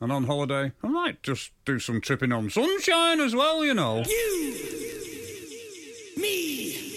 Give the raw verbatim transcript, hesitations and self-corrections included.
And on holiday, I might just do some tripping on sunshine as well, you know. You, me.